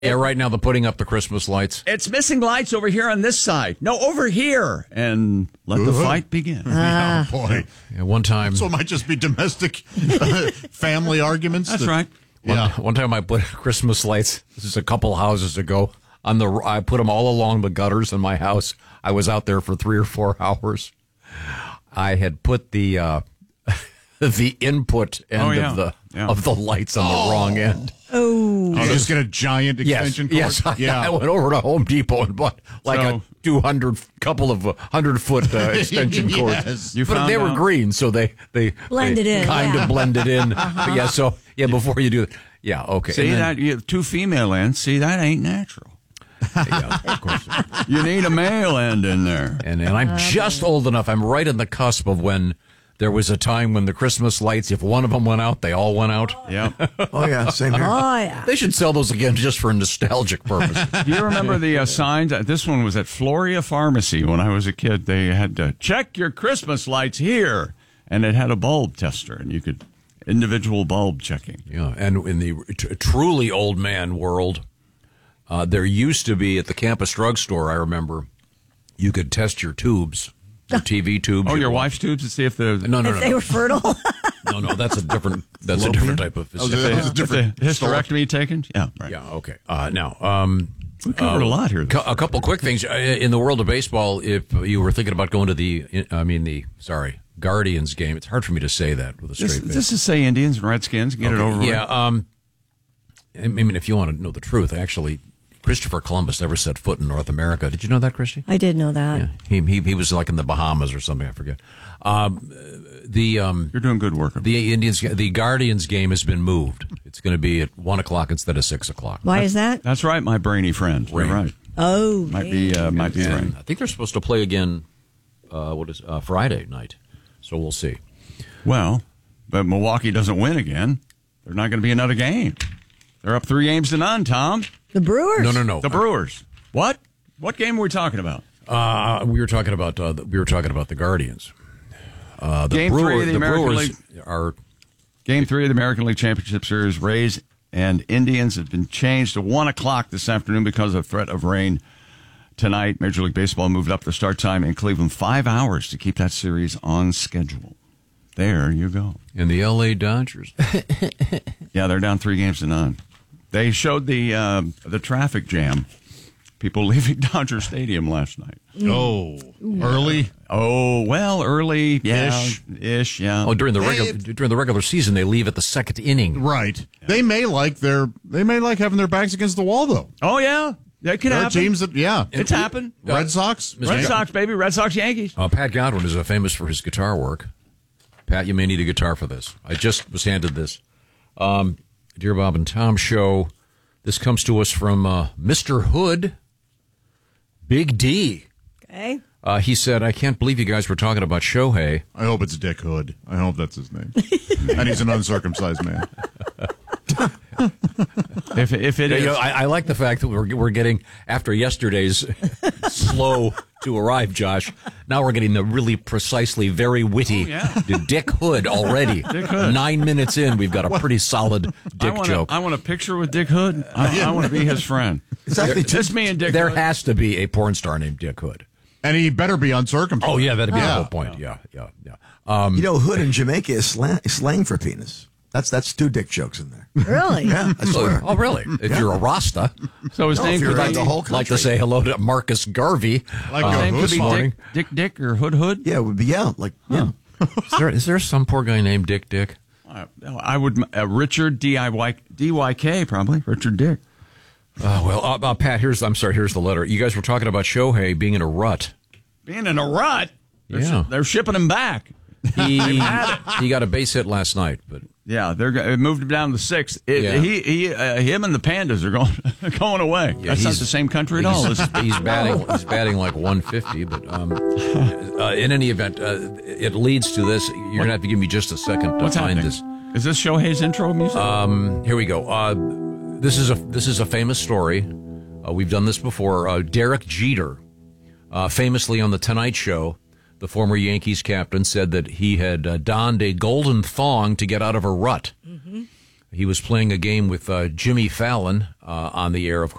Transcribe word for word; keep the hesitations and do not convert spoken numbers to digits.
Yeah, right now they're putting up the Christmas lights. It's missing lights over here on this side. No, over here. And let the fight begin. Oh, boy. Yeah, one time. So it might just be domestic uh, family arguments. That's that, right. One, Yeah. one time I put Christmas lights, this is a couple houses ago, on the. I put them all along the gutters in my house. I was out there for three or four hours. I had put the uh, the input end Oh, yeah. of the Yeah. of the lights on the wrong end. You just get a giant extension yes, cord? yes. I, I went over to Home Depot and bought like So- a two hundred couple of hundred foot uh, extension cords. Yes. You but found they were out? green, so they they Blended they in, kind yeah. of blended in. But yeah, so yeah, before you do it, yeah, okay. See And then- that? You have two female ends. See, that ain't natural. Yeah, of course. You need a male end in there. And and I'm just old enough. I'm right in the cusp of when there was a time when the Christmas lights, if one of them went out, they all went out. Yeah. Oh, yeah, same here. Oh, yeah. They should sell those again just for nostalgic purposes. Do you remember the uh, signs? Uh, This one was at Floria Pharmacy when I was a kid. They had to check your Christmas lights here, and it had a bulb tester, and you could individual bulb checking. Yeah, and in the t- truly old man world, uh, there used to be at the campus drugstore, I remember, you could test your tubes, your T V tubes. Oh, your wife's tubes to see if the No, no, If no, they no. were fertile. No, no, that's a different. That's a different type of. Oh, that was a if different the hysterectomy taken. Yeah, right. Yeah. Okay. Uh, now, um, We covered uh, a lot here. cou- a couple quick things Uh, in the world of baseball. If you were thinking about going to the, I mean the sorry Guardians game, it's hard for me to say that with a straight Just, face. just to say Indians and Redskins, get it over with. Yeah. Um, I mean, if you want to know the truth, actually, Christopher Columbus never set foot in North America. Did you know that, Christy? I did know that. Yeah. He, he he was like in the Bahamas or something. I forget. Um, the um, You're doing good work. the Indians, the Guardians game has been moved. It's going to be at one o'clock instead of six o'clock. Why is that? That's right, my brainy friend. You're Rain. right. Oh, Might be, uh, might be And rain. I think they're supposed to play again. Uh, what is uh, Friday night? So we'll see. Well, but Milwaukee doesn't win again. There's not going to be another game. They're up three games to none, Tom. the Brewers. No, no, no. The Brewers. What? What game are we talking about? Uh, we were talking about uh, the, we were talking about the Guardians. Uh, the Game three Brewer- of the American Brewers League. are Game three of the American League Championship Series, Rays and Indians have been changed to one o'clock this afternoon because of threat of rain tonight. Major League Baseball moved up the start time in Cleveland five hours to keep that series on schedule. There you go. in the L A Dodgers. Yeah, they're down three games to none. They showed the uh, the traffic jam. People leaving Dodger Stadium last night. Oh, early? Oh, well, early, yeah, Ish. ish, yeah. Oh, during the Hey, regular it- during the regular season, they leave at the second inning. Right. They may like their they may like having their backs against the wall though. Oh, yeah, that could There are happen. teams that yeah. It's happened. Red Sox. Mister Red Yankees. Sox, baby, Red Sox, Yankees. Uh, Pat Godwin is uh, famous for his guitar work. Pat, you may need a guitar for this. I just was handed this. Um, Dear Bob and Tom show. This comes to us from uh, Mister Hood, Big D. Okay. Uh, he said, I can't believe you guys were talking about Shohei. I hope it's Dick Hood. I hope that's his name. And he's an uncircumcised man. If if it You is, know, I, I like the fact that we're, we're getting, after yesterday's slow to arrive, Josh, now we're getting the really precisely very witty Oh, yeah. the Dick Hood already. Dick Hood. Nine minutes in, we've got a pretty solid I Dick want joke. I want a picture with Dick Hood. I, I want to be his friend. It's actually two, Just me and Dick There Hood. has to be a porn star named Dick Hood. And he better be uncircumcised. Oh, yeah, that'd be the Yeah. whole point. Yeah, yeah, yeah. Um, you know, hood in Jamaica is slang, slang for penis. That's that's two dick jokes in there. Really? Yeah, I swear. oh, really? If you're a Rasta, So his No, name if you're could like be the whole I'd country. like to say hello to Marcus Garvey. Like Uh, a his name could this be morning. Dick, Dick Dick or Hood Hood. Yeah, it would be, yeah, like, yeah. Is there, is there some poor guy named Dick Dick? Uh, I would uh, Richard D I Y D Y K probably Richard Dick. Oh, well, uh, uh, Pat, here's, I'm sorry, here's the letter. You guys were talking about Shohei being in a rut. Being in a rut. They're, Yeah. sh- they're shipping him back. He, he got a base hit last night, but Yeah, they're go- it moved him down to six. It, Yeah. He, he, uh, him, and the Pandas are going going away. Yeah, That's not he's- the same country at all. he's, Is it? he's batting. He's batting like one fifty. But um, uh, in any event, uh, it leads to this. You're gonna have to give me just a second to What's find happening? this. Is this Shohei's intro music? Um, here we go. Uh, this is a this is a famous story. Uh, we've done this before. Uh, Derek Jeter, uh, famously on the Tonight Show, the former Yankees captain, said that he had uh, donned a golden thong to get out of a rut. He was playing a game with uh, Jimmy Fallon uh, on the air, of